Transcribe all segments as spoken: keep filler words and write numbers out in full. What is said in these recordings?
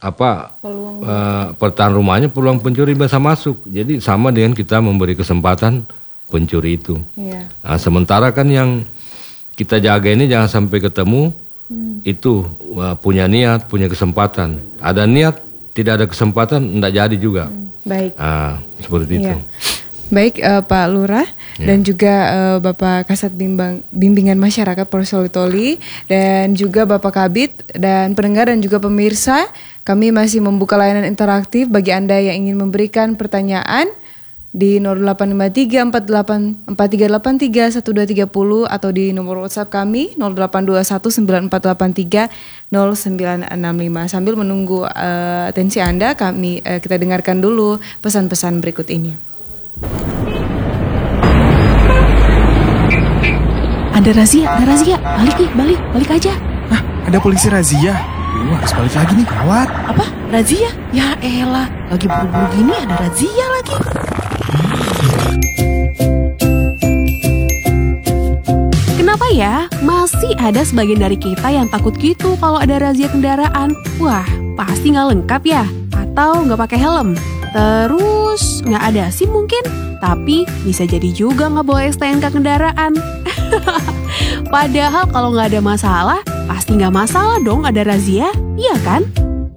apa uh, pertahanan rumahnya peluang pencuri bisa masuk. Jadi sama dengan kita memberi kesempatan pencuri itu. Iya. Nah, sementara kan yang kita jaga ini jangan sampai ketemu hmm. itu uh, punya niat, punya kesempatan. Ada niat, tidak ada kesempatan, tidak jadi juga. Hmm. Baik. Nah, seperti iya. itu. Baik uh, Pak Lurah ya. Dan juga uh, Bapak Kasat Bimbang, Bimbingan Masyarakat Polres Toli-Toli dan juga Bapak Kabid dan pendengar dan juga pemirsa, kami masih membuka layanan interaktif bagi Anda yang ingin memberikan pertanyaan di nol delapan lima tiga empat delapan empat tiga delapan tiga satu dua tiga nol atau di nomor WhatsApp kami nol delapan dua satu sembilan empat delapan tiga nol sembilan enam lima. Sambil menunggu uh, atensi Anda, kami uh, kita dengarkan dulu pesan-pesan berikut ini. Ada razia, ada razia. Balik nih, balik, balik aja. Hah, ada polisi razia. Duh, harus balik lagi nih, gawat. Apa? Razia? Ya elah, lagi buru-buru gini ada razia lagi. Kenapa ya? Masih ada sebagian dari kita yang takut gitu kalau ada razia kendaraan. Wah, pasti nggak lengkap ya? Atau nggak pakai helm? Terus nggak ada SIM mungkin? Tapi bisa jadi juga nggak bawa S T N K kendaraan. Padahal kalau nggak ada masalah, pasti nggak masalah dong ada razia, iya kan?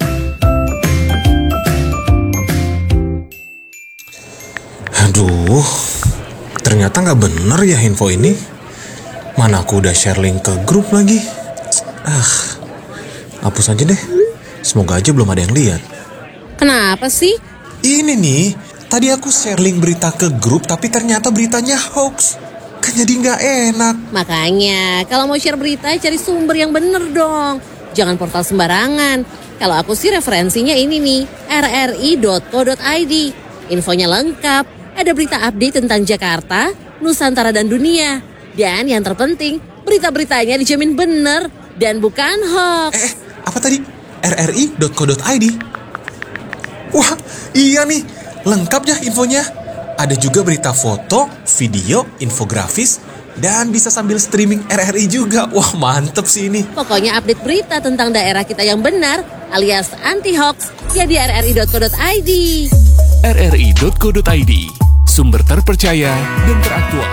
Aduh, ternyata nggak bener ya info ini. Mana aku udah share link ke grup lagi. Ah, hapus aja deh. Semoga aja belum ada yang lihat. Kenapa sih? Ini nih, tadi aku share link berita ke grup tapi ternyata beritanya hoax. Kan jadi nggak enak. Makanya, kalau mau share berita cari sumber yang bener dong. Jangan portal sembarangan. Kalau aku sih referensinya ini nih, r r i dot co dot i d. Infonya lengkap, ada berita update tentang Jakarta, Nusantara dan dunia. Dan yang terpenting, berita-beritanya dijamin bener dan bukan hoax. Eh, apa tadi? r r i dot co dot i d. Wah, iya nih, lengkap ya infonya. Ada juga berita foto, video, infografis, dan bisa sambil streaming R R I juga. Wah, mantep sih ini. Pokoknya update berita tentang daerah kita yang benar, alias anti-hoax, ya di r r i dot co dot i d. r r i dot co dot i d, sumber terpercaya dan teraktual.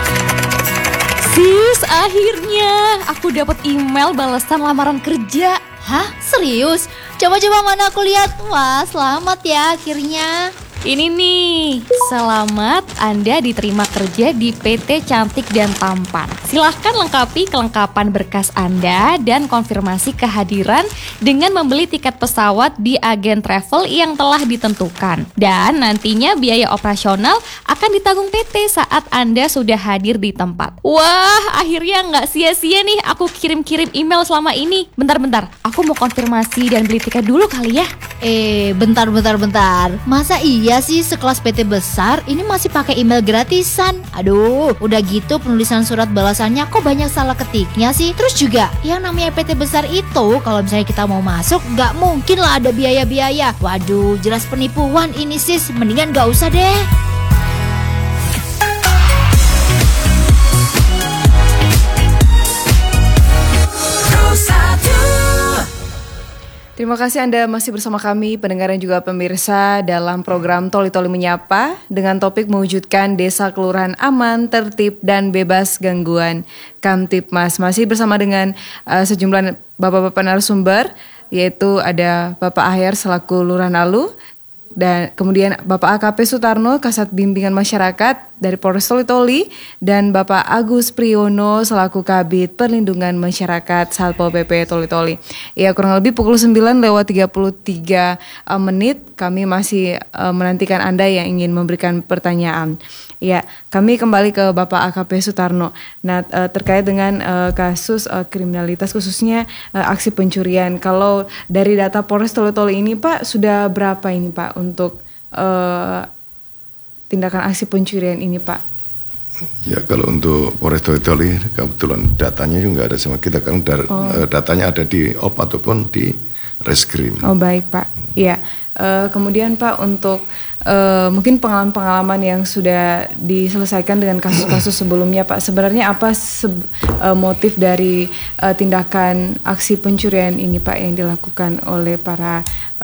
Sis, akhirnya aku dapat email balasan lamaran kerja. Hah? Serius? Coba-coba mana aku lihat. Wah, selamat ya akhirnya. Ini nih, selamat Anda diterima kerja di P T Cantik dan Tampan. Silahkan lengkapi kelengkapan berkas Anda dan konfirmasi kehadiran dengan membeli tiket pesawat di agen travel yang telah ditentukan. Dan nantinya biaya operasional akan ditanggung P T saat Anda sudah hadir di tempat. Wah, akhirnya nggak sia-sia nih aku kirim-kirim email selama ini. Bentar-bentar, aku mau konfirmasi dan beli tiket dulu kali ya. Eh, bentar-bentar-bentar. Masa iya sih sekelas P T besar ini masih pakai email gratisan? Aduh, udah gitu penulisan surat balasannya kok banyak salah ketiknya sih. Terus juga yang namanya P T besar itu kalau misalnya kita mau masuk nggak mungkin lah ada biaya-biaya. Waduh, jelas penipuan ini sis. Mendingan nggak usah deh. Terima kasih Anda masih bersama kami, pendengar dan juga pemirsa dalam program Toli-Toli Menyapa dengan topik mewujudkan desa kelurahan aman, tertib, dan bebas gangguan Kamtibmas. Masih bersama dengan uh, sejumlah bapak-bapak narasumber, yaitu ada Bapak Ahyar selaku Lurah Nalu, dan kemudian Bapak A K P Sutarno, Kasat Bimbingan Masyarakat dari Polres Toli-Toli, dan Bapak Agus Priyono selaku Kabid Perlindungan Masyarakat Satpol P P Toli-Toli. Ya, kurang lebih pukul sembilan lewat tiga puluh tiga uh, menit kami masih uh, menantikan Anda yang ingin memberikan pertanyaan. Ya, kami kembali ke Bapak A K P Sutarno. Nah, uh, terkait dengan uh, kasus uh, kriminalitas khususnya uh, aksi pencurian. Kalau dari data Polres Toli-Toli ini Pak, sudah berapa ini Pak untuk uh, tindakan aksi pencurian ini Pak? Ya, kalau untuk Polres Toli-Toli kebetulan datanya juga ada sama kita kan. Dar, oh. Datanya ada di O P ataupun di Reskrim. Oh baik Pak. Iya. Uh, kemudian Pak untuk uh, mungkin pengalaman-pengalaman yang sudah diselesaikan dengan kasus-kasus sebelumnya Pak, sebenarnya apa se- uh, motif dari uh, tindakan aksi pencurian ini Pak yang dilakukan oleh para